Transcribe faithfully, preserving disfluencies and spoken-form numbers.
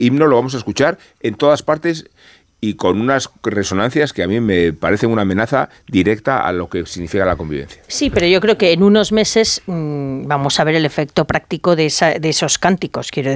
himno lo vamos a escuchar en todas partes y con unas resonancias que a mí me parecen una amenaza directa a lo que significa la convivencia. Sí, pero yo creo que en unos meses mmm, vamos a ver el efecto práctico de, esa, de esos cánticos, quiero